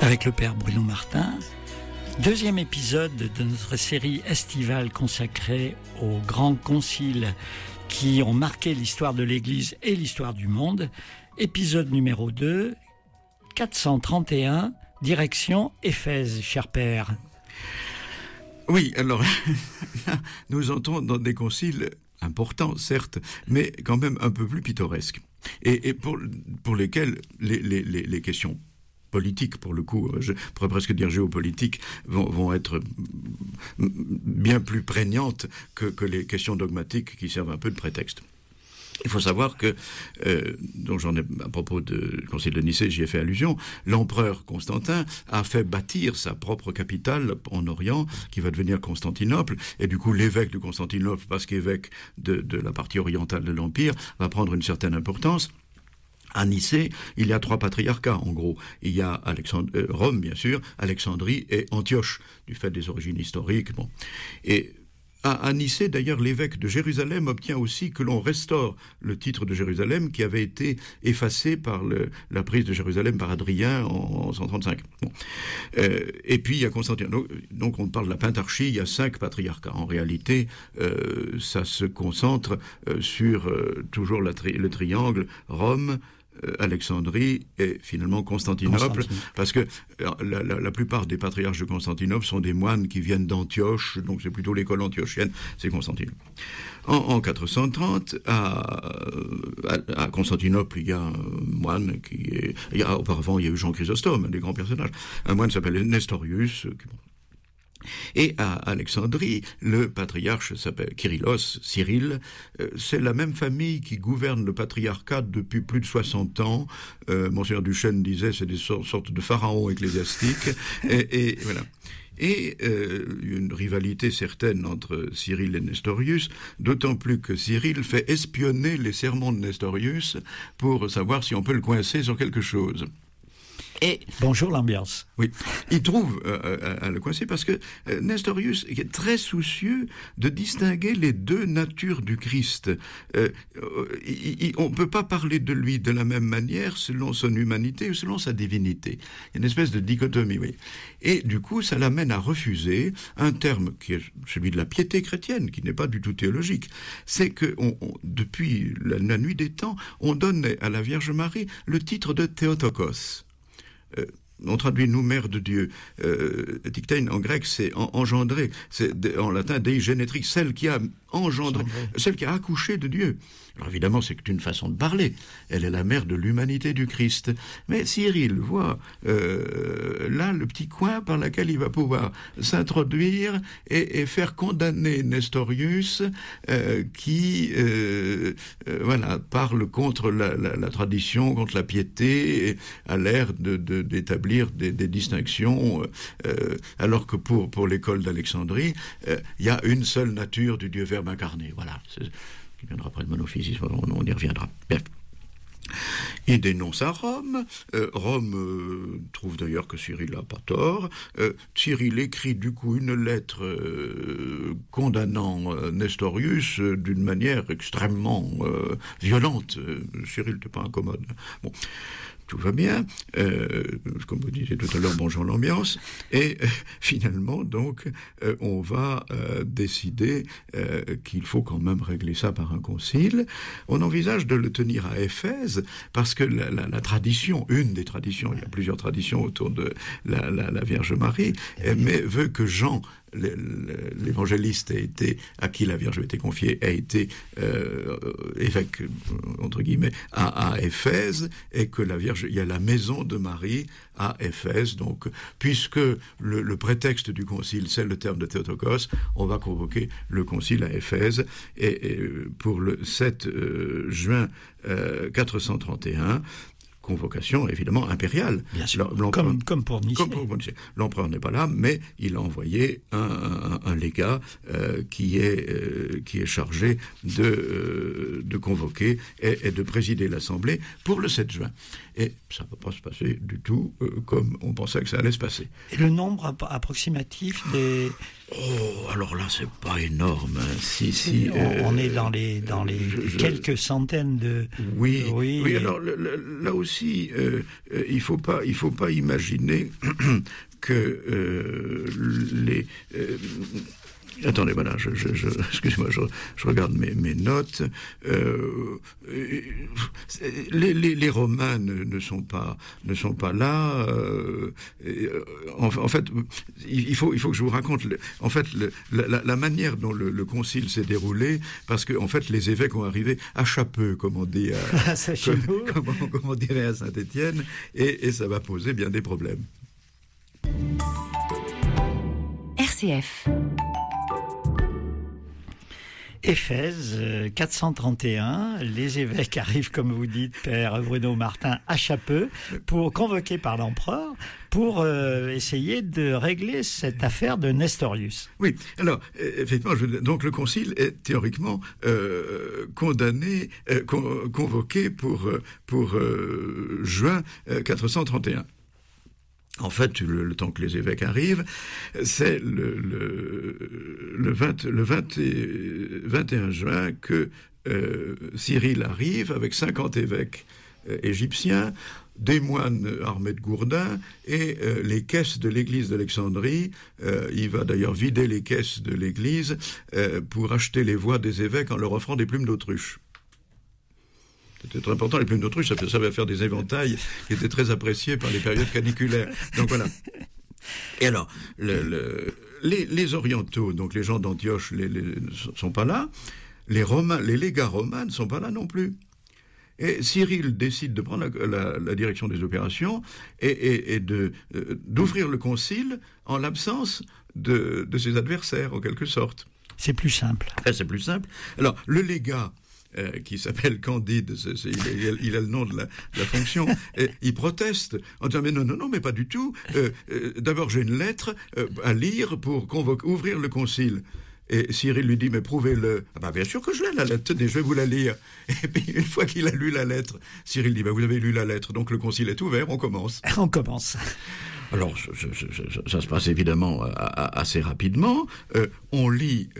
avec le père Bruno Martin. Deuxième épisode de notre série estivale consacrée aux grands conciles qui ont marqué l'histoire de l'Église et l'histoire du monde. Épisode numéro 2, 431, direction Éphèse, cher père. Oui, alors, là, nous entrons dans des conciles importants, certes, mais quand même un peu plus pittoresques. Et pour lesquels les questions politiques, pour le coup, je pourrais presque dire géopolitiques, vont être bien plus prégnantes que les questions dogmatiques qui servent un peu de prétexte. Il faut savoir que, donc j'en ai à propos du Concile de Nicée, j'y ai fait allusion, l'empereur Constantin a fait bâtir sa propre capitale en Orient, qui va devenir Constantinople, et du coup l'évêque de Constantinople, parce qu'évêque de la partie orientale de l'Empire, va prendre une certaine importance. À Nicée, il y a 3 patriarcats, en gros. Il y a Rome, bien sûr, Alexandrie et Antioche, du fait des origines historiques. Bon. Et à Nicée, d'ailleurs, l'évêque de Jérusalem obtient aussi que l'on restaure le titre de Jérusalem qui avait été effacé par la prise de Jérusalem par Adrien en 135. Bon. Et puis, il y a Constantinople. Donc, on parle de la pentarchie, il y a 5 patriarcats. En réalité, ça se concentre sur toujours le triangle Rome, Alexandrie et finalement Constantinople, parce que la plupart des patriarches de Constantinople sont des moines qui viennent d'Antioche, donc c'est plutôt l'école antiochienne, c'est Constantinople. En 430, à Constantinople, il y a un moine auparavant, il y a eu Jean Chrysostome, un des grands personnages, un moine s'appelle Nestorius, et à Alexandrie, le patriarche s'appelle Cyril. C'est la même famille qui gouverne le patriarcat depuis plus de 60 ans. Monseigneur Duchesne disait c'est des sortes de pharaons ecclésiastiques. et voilà. Et une rivalité certaine entre Cyril et Nestorius, d'autant plus que Cyril fait espionner les sermons de Nestorius pour savoir si on peut le coincer sur quelque chose. Et bonjour l'ambiance. Oui, il trouve à le coincer parce que Nestorius est très soucieux de distinguer les 2 natures du Christ. On peut pas parler de lui de la même manière selon son humanité ou selon sa divinité. Il y a une espèce de dichotomie, oui. Et du coup, ça l'amène à refuser un terme qui est celui de la piété chrétienne, qui n'est pas du tout théologique. C'est que depuis la nuit des temps, on donne à la Vierge Marie le titre de Théotokos. On traduit nous mère de Dieu. Dictein en grec c'est engendré, c'est en latin dei genetrix, celle qui a engendré, celle qui a accouché de Dieu. Alors évidemment c'est une façon de parler. Elle est la mère de l'humanité du Christ. Mais Cyril voit là le petit coin par lequel il va pouvoir s'introduire et faire condamner Nestorius qui voilà parle contre la tradition, contre la piété, et a l'air d'établir des distinctions, alors que pour l'école d'Alexandrie, il y a une seule nature du Dieu Verbe incarné. Voilà, qui viendra après le monophysisme, on y reviendra. Bien. Il dénonce à Rome. Rome trouve d'ailleurs que Cyril n'a pas tort. Cyril écrit du coup une lettre condamnant Nestorius d'une manière extrêmement violente. Cyril n'était pas incommode. Bon. Tout va bien, comme vous disiez tout à l'heure, bonjour l'ambiance, et finalement, donc, on va décider qu'il faut quand même régler ça par un concile. On envisage de le tenir à Éphèse, parce que la tradition, une des traditions, il y a plusieurs traditions autour de la Vierge Marie, mais veut que Jean, l'évangéliste à qui la Vierge a été confiée, a été évêque, entre guillemets, à Éphèse, et que la Vierge, il y a la maison de Marie à Éphèse. Donc, puisque le prétexte du concile, c'est le terme de Théotokos, on va convoquer le concile à Éphèse, et pour le 7 juin 431, convocation évidemment impériale. Bien sûr, comme pour Nicée. L'empereur n'est pas là, mais il a envoyé un légat qui est chargé de convoquer et de présider l'Assemblée pour le 7 juin. Et ça ne va pas se passer du tout comme on pensait que ça allait se passer. Et le nombre approximatif Oh, alors là, c'est pas énorme. Hein. Si, on est dans les quelques centaines de. Oui. Alors là aussi, il faut pas imaginer que les. Attendez, voilà, excusez-moi, je regarde mes notes. Les Romains ne sont pas là. En fait, il faut que je vous raconte. En fait, la manière dont le concile s'est déroulé, parce que en fait, les évêques ont arrivé à Chapeux, comme on dit, comme on dirait à Saint-Étienne, et ça va poser bien des problèmes. RCF. Éphèse, 431, les évêques arrivent, comme vous dites, Père Bruno Martin, à Chapeux, convoqués par l'empereur, pour essayer de régler cette affaire de Nestorius. Oui, alors, effectivement, donc le concile est théoriquement convoqué pour juin 431. En fait, le temps que les évêques arrivent, c'est le 21 juin que Cyril arrive avec 50 évêques égyptiens, des moines armés de gourdins et les caisses de l'église d'Alexandrie. Il va d'ailleurs vider les caisses de l'église pour acheter les voix des évêques en leur offrant des plumes d'autruche. C'était très important, les plumes d'autruche, ça va faire des éventails qui étaient très appréciés par les périodes caniculaires. Donc voilà. Et alors, les orientaux, donc les gens d'Antioche, sont pas là. Les légats romains ne sont pas là non plus. Et Cyril décide de prendre la direction des opérations et d'ouvrir le concile en l'absence de ses adversaires, en quelque sorte. C'est plus simple. C'est plus simple. Alors, le légat, qui s'appelle Candide, il a le nom de la fonction, et il proteste en disant mais non, mais pas du tout. D'abord j'ai une lettre à lire pour ouvrir le concile. Et Cyril lui dit mais prouvez-le. Ah bah bien sûr que je l'ai la lettre, tenez, je vais vous la lire. Et puis une fois qu'il a lu la lettre, Cyril dit bah vous avez lu la lettre, donc le concile est ouvert, on commence. On commence. Alors, ça se passe évidemment assez rapidement. On lit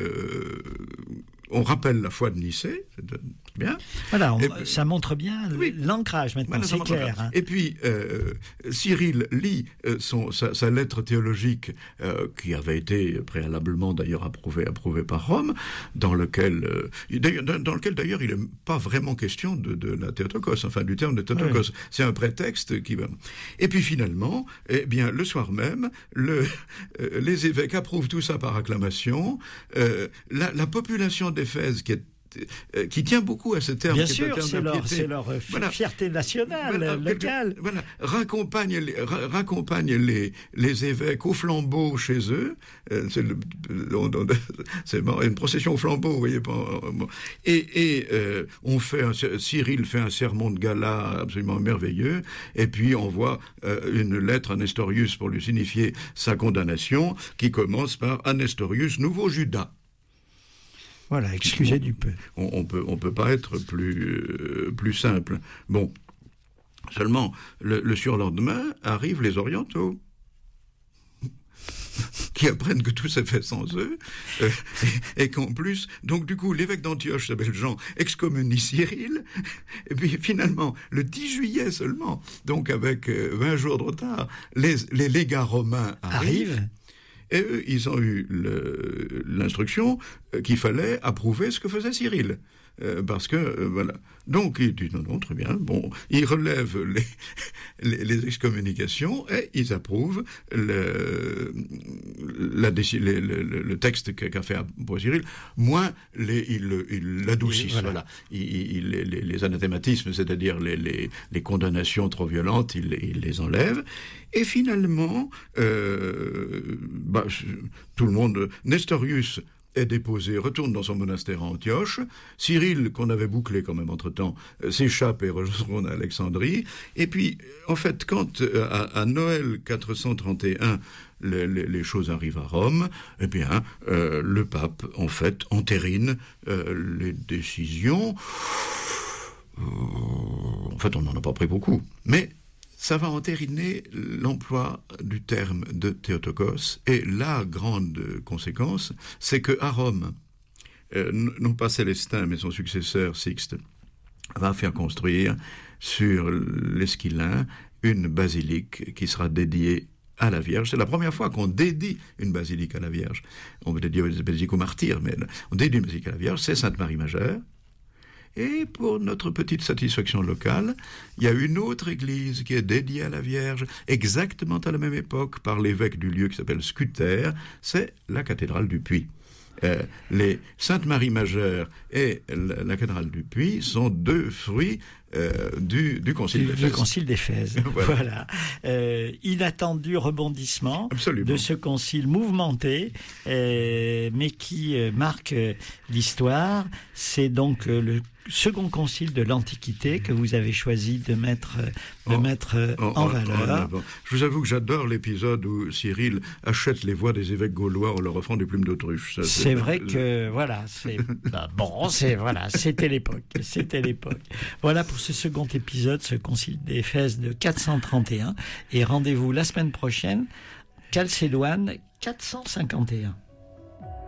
on rappelle la foi de Nicée, c'est bien. Voilà, ça montre bien l'ancrage maintenant, voilà, c'est clair. Hein. Et puis, Cyril lit sa lettre théologique, qui avait été préalablement d'ailleurs approuvée par Rome, dans lequel d'ailleurs il n'est pas vraiment question de la Théotokos, enfin du terme de Théotokos. Oui. C'est un prétexte qui va. Et puis finalement, eh bien, le soir même, les évêques approuvent tout ça par acclamation. La population d'Éphèse, qui tient beaucoup à ce terme. Bien sûr, c'est leur fierté nationale, locale. Raccompagne les évêques au flambeau chez eux. C'est une procession au flambeau, vous voyez. Et Cyril fait un sermon de gala absolument merveilleux, et puis on voit une lettre à Nestorius pour lui signifier sa condamnation, qui commence par « À Nestorius, nouveau Judas ». Voilà, excusez du peu. On peut pas être plus simple. Bon, seulement le surlendemain arrivent les orientaux qui apprennent que tout s'est fait sans eux et qu'en plus, donc du coup, l'évêque d'Antioche s'appelle Jean, excommunie Cyril, et puis finalement, le 10 juillet seulement, donc avec 20 jours de retard, les légats romains arrivent. Et eux, ils ont eu l'instruction qu'il fallait approuver ce que faisait Cyril. Parce que, voilà. Donc, il dit non, très bien. Bon, ils relèvent les excommunications et ils approuvent le texte qu'a fait pour Cyril. Moins, ils l'adoucissent. Voilà. Les anathématismes, c'est-à-dire les condamnations trop violentes, ils les enlèvent. Et finalement, tout le monde, Nestorius est déposé, retourne dans son monastère à Antioche. Cyril, qu'on avait bouclé quand même entre-temps, s'échappe et retourne à Alexandrie. Et puis, en fait, quand à Noël 431, les choses arrivent à Rome, eh bien, le pape, en fait, entérine les décisions. En fait, on n'en a pas pris beaucoup. Mais ça va entériner l'emploi du terme de Théotokos. Et la grande conséquence, c'est qu'à Rome, non pas Célestin, mais son successeur Sixte, va faire construire sur l'Esquilin une basilique qui sera dédiée à la Vierge. C'est la première fois qu'on dédie une basilique à la Vierge. On peut dédier une basilique aux martyrs, mais on dédie une basilique à la Vierge, c'est Sainte-Marie-Majeure. Et pour notre petite satisfaction locale, il y a une autre église qui est dédiée à la Vierge, exactement à la même époque, par l'évêque du lieu qui s'appelle Scuter, c'est la cathédrale du Puy. Les Sainte-Marie-Majeure et la cathédrale du Puy sont deux fruits du concile d'Éphèse. Du concile d'Éphèse. Voilà. Inattendu rebondissement Absolument. De ce concile mouvementé, mais qui marque l'histoire. C'est donc le second concile de l'Antiquité que vous avez choisi de mettre en valeur. Je vous avoue que j'adore l'épisode où Cyril achète les voix des évêques gaulois en leur offrant des plumes d'autruche. C'est vrai que voilà, c'était l'époque. Voilà pour ce second épisode, ce concile d'Éphèse de 431. Et rendez-vous la semaine prochaine, Chalcédoine 451.